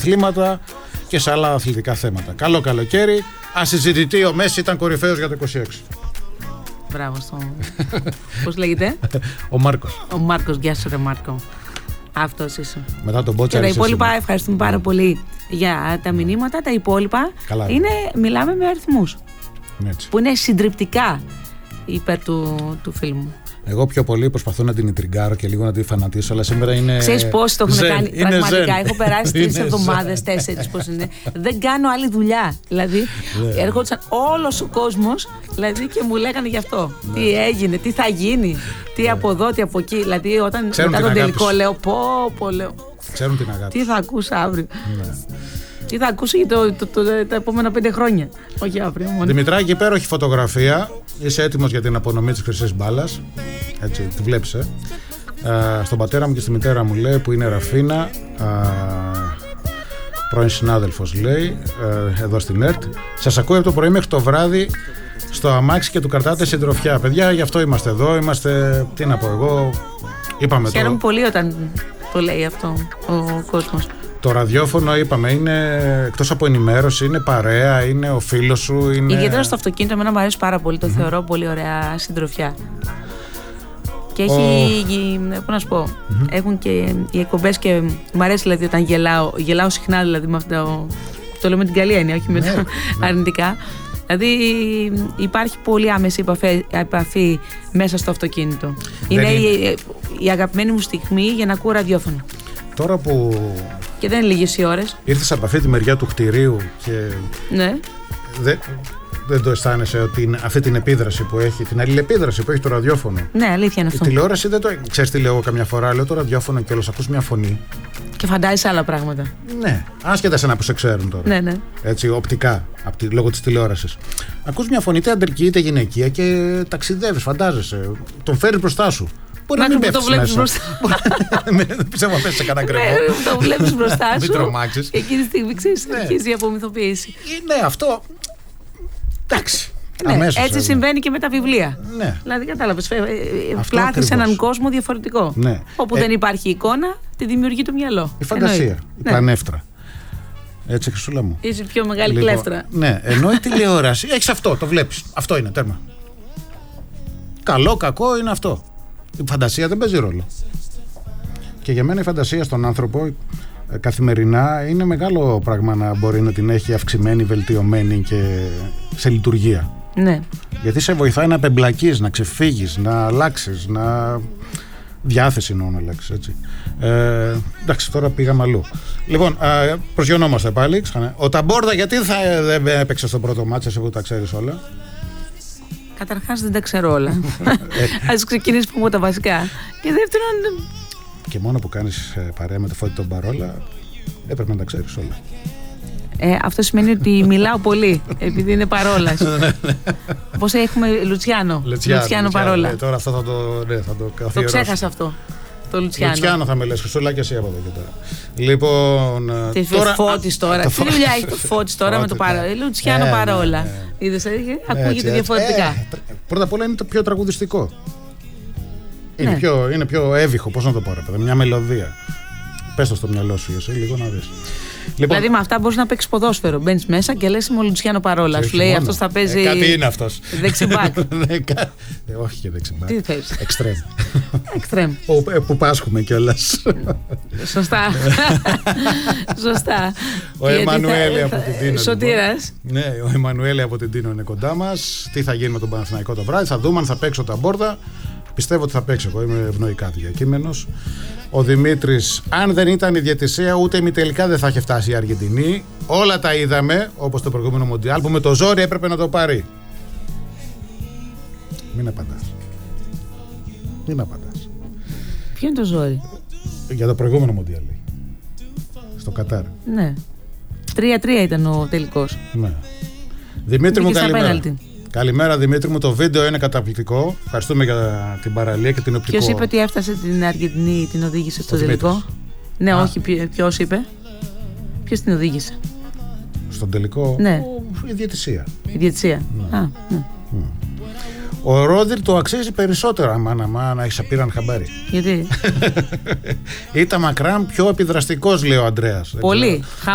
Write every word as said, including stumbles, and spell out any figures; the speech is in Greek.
πρωταθλήματα και σε άλλα αθλητικά θέματα. Καλό καλοκαίρι. Ασυζητητή, ο Μέση ήταν κορυφαίος για το είκοσι έξι. Μπράβο στο. Πώς λέγεται? Ο Μάρκος. Ο Μάρκος, γεια σου ρε Μάρκο. Αυτός είσαι. Μετά τον Μπότσα. Και τα υπόλοιπα ευχαριστούμε πάρα πολύ για τα μηνύματα. Τα υπόλοιπα καλά, είναι, μιλάμε με αριθμούς. Έτσι. Που είναι συντριπτικά υπέρ του, του φιλμού. Εγώ πιο πολύ προσπαθώ να την τριγκάρω και λίγο να τη φανατίσω, αλλά σήμερα είναι. Ξέρεις πόσοι το έχουν ζεν, κάνει. Πραγματικά ζεν. έχω περάσει τρεις εβδομάδες, τέσσερις πώς είναι. Δεν κάνω άλλη δουλειά. Δηλαδή, ναι. έρχονταν όλος ο κόσμος δηλαδή, και μου λέγανε γι' αυτό. Ναι. Τι έγινε, τι θα γίνει, τι ναι. από εδώ, τι από εκεί. Δηλαδή, όταν ξέρουν μετά τον τελικό τους. λέω, πω, πω, λέω. Ξέρουν την αγάπη. Τι θα ακούσω αύριο. Ναι. Τι θα ακούσω για το, το, το, το, τα επόμενα πέντε χρόνια. Όχι αύριο μόνο. Δημητράκη, υπέροχη φωτογραφία. Είσαι έτοιμος για την απονομή της χρυσής μπάλας. Έτσι, τη βλέπεις, ε. ε. Στον πατέρα μου και στη μητέρα μου λέει, που είναι Ραφίνα, ε, πρώην συνάδελφος λέει, ε, εδώ στην ΕΡΤ. Σας ακούω από το πρωί μέχρι το βράδυ στο αμάξι και του κρατάτε συντροφιά. Παιδιά, γι' αυτό είμαστε εδώ. Είμαστε, τι να πω εγώ, είπαμε. Χαίρομαι το... πολύ όταν το λέει αυτό ο κόσμος. Το ραδιόφωνο, είπαμε, είναι εκτός από ενημέρωση, είναι παρέα, είναι ο φίλος σου. Είναι... Ιδιαίτερα στο αυτοκίνητο, εμένα μου αρέσει πάρα πολύ, το mm-hmm. θεωρώ πολύ ωραία συντροφιά. Και έχει, oh. πώς να σου πω, mm-hmm. έχουν και οι εκπομπές και μου αρέσει δηλαδή όταν γελάω, γελάω συχνά δηλαδή με αυτό, το λέω με την καλή έννοια, όχι με τα αρνητικά. Δηλαδή υπάρχει πολύ άμεση επαφή, επαφή μέσα στο αυτοκίνητο. Δεν είναι, είναι. Η, η αγαπημένη μου στιγμή για να ακούω ραδιόφωνο. Τώρα που... Και δεν είναι λίγες οι ώρες. Ήρθες από αυτή τη μεριά του κτηρίου και... Ναι. Δεν, δεν το αισθάνεσαι ότι αυτή την επίδραση που έχει, την αλληλεπίδραση που έχει το ραδιόφωνο. Ναι, αλήθεια είναι αυτό. Η τηλεόραση δεν το... Ξέρεις τι λέω εγώ καμιά φορά, λέω το ραδιόφωνο και όλος ακούς μια φωνή. Και φαντάζεσαι άλλα πράγματα. Ναι, άσχετα σε να που σε ξέρουν τώρα. Ναι, ναι. Έτσι, οπτικά, από τη, λόγω της τηλεόρασης. Ακούς μια φωνή είτε αντρική είτε γυναικεία και ταξιδεύεις, φαντάζεσαι. Τον φέρεις μπροστά σου. Μπορεί να μην πέφτεις μέσα. Δεν πιστεύω να πέφτεις σε κανένα κρεμό. Το βλέπεις μπροστά σου. Μην τρομάξεις. Και εκείνη τη στιγμή ξέρεις, αρχίζει η απομυθοποίηση. Ναι, αυτό. Εντάξει. Ναι, αμέσως, έτσι συμβαίνει και με τα βιβλία. Ναι. Δηλαδή, κατάλαβες, πλάθεις έναν κόσμο διαφορετικό. Ναι. Όπου ε... δεν υπάρχει εικόνα, τη δημιουργεί το μυαλό. Η φαντασία, εννοεί. Η ναι. πανεύτρα. Έτσι, Χρυσούλα μου. Είσαι πιο μεγάλη λοιπόν, κλέφτρα. Ναι, ενώ η τηλεόραση, έχεις αυτό, το βλέπεις. Αυτό είναι, τέρμα. Καλό, κακό είναι αυτό. Η φαντασία δεν παίζει ρόλο. Και για μένα η φαντασία στον άνθρωπο καθημερινά είναι μεγάλο πράγμα να μπορεί να την έχει αυξημένη, βελτιωμένη και σε λειτουργία. Ναι. Γιατί σε βοηθάει να απεμπλακείς, να ξεφύγεις, να αλλάξεις, να... διάθεση εννοώ να αλλάξεις, έτσι. Ε, εντάξει, τώρα πήγαμε αλλού. Λοιπόν, ε, προσγειωνόμαστε πάλι. Ο Ταμπόρδα γιατί θα, δεν έπαιξε στο πρώτο μάτς, εσύ που τα ξέρεις όλα? Καταρχάς δεν τα ξέρω όλα. Ας ξεκινήσουμε από τα βασικά. Και δεύτερον... Και μόνο που κάνεις παρέα με το Φώτη τον Μπαρόλα, έπρεπε να τα ξέρεις όλα. Ε, αυτό σημαίνει ότι μιλάω πολύ, επειδή είναι παρόλας. Πώς έχουμε Λουτσιάνο. Λουτσιάνο, Λουτσιάνο παρόλα. Ναι, τώρα αυτό θα το, ναι, θα το καθιερώσω. Το ξέχασα αυτό. Το Λουτσιάνο. Λουτσιάνο θα με λες, Χρυσούλα, και εσύ από εδώ και τώρα. Λοιπόν. Τι τώρα, Φώτης τώρα. Τι δουλειά έχει το Φώτης τώρα με το παρόλα. Λουτσιάνο ε, παρόλα. Ναι, ναι. Είδες, ακούγεται έτσι, διαφορετικά. Ε, πρώτα απ' όλα είναι το πιο τραγουδιστικό. Είναι, ναι. πιο, είναι πιο εύηχο, πώς να το πω, ρε παιδί, μια μελωδία. Πες το στο μυαλό σου εσύ, λίγο να δεις. Λοιπόν, δηλαδή με αυτά μπορείς να παίξεις ποδόσφαιρο. Μπαίνεις μέσα και λες είμαι ο Λουτσιάνο παρόλα. Σου λέει αυτός θα παίζει. Ε, κάτι είναι αυτός. Δεξιμπάκ. ε, όχι και δεξιμπάκ. Τι θες? Εξτρέμ. Εξτρέμ. Που πάσχουμε κιόλας. Σωστά. Σωστά. Ο Εμμανουέλη από την Τίνο. Σωτήρας. Ναι, ο Εμμανουέλη από την Τίνο είναι κοντά μας. Τι θα γίνει με τον Παναθηναϊκό το βράδυ? Θα δούμε αν θα παίξω τα Μπόρδα. Πιστεύω ότι θα παίξω εγώ, είμαι ευνοϊκά διακείμενος. Ο Δημήτρης, αν δεν ήταν η διαιτησία, ούτε ημιτελικά δεν θα είχε φτάσει η Αργεντινή. Όλα τα είδαμε, όπως το προηγούμενο Μοντιάλ, που με το ζόρι έπρεπε να το πάρει. Μην απαντάς. Μην απαντάς. Ποιο είναι το ζόρι? Για το προηγούμενο Μοντιάλ. Στο Κατάρ. Ναι. τρία τρία ήταν ο τελικός. Ναι. Δημήτρη μου, καλημέρα. Καλημέρα Δημήτρη μου, το βίντεο είναι καταπληκτικό. Ευχαριστούμε για την παραλία και την οπτικό. Ποιος είπε ότι έφτασε την Αργεντινή, την οδήγησε στο τελικό? Ναι, Α. όχι, ποιος είπε? Ποιος την οδήγησε στον τελικό? Ναι. Η διαιτησία. Η διαιτησία. Ναι. Α, ναι. Mm. Ο Ρόδιλ το αξίζει περισσότερο, αμάνα, να έχεις απείραν χαμπάρι. Γιατί? Ήταν μακράν πιο επιδραστικός, λέει ο Αντρέας. Πολύ.